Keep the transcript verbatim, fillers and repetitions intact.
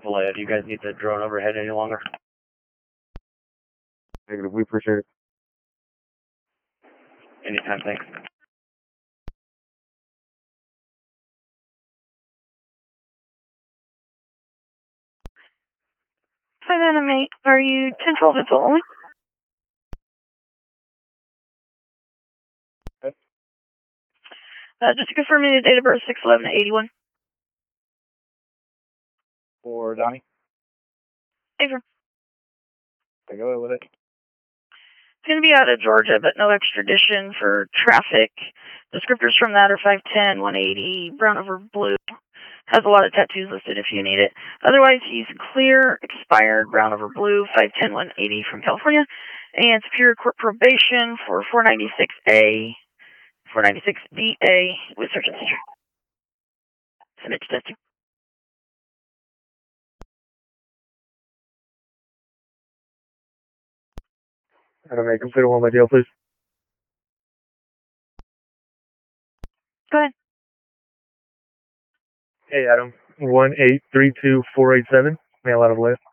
Vallejo, do you guys need the drone overhead any longer? Negative, we appreciate it. Anytime, thanks. Five Animate, are you ten twelve Vito only? Okay. Uh, just to confirm the date of birth, six eleven eighty-one. For Donnie? Affirm. Okay, go ahead with it. It's going to be out of Georgia, but no extradition for traffic. Descriptors from that are five ten, one eighty, brown over blue. Has a lot of tattoos listed if you need it. Otherwise, he's clear, expired, brown over blue, five ten, one eighty from California. And Superior Court probation for four ninety-six A, four ninety-six B A with search and seizure. Submit to testing. Adam, may I complete one my deal, please? Go ahead. Hey, Adam. one eight three two four eight seven. Mail out of Vallejo.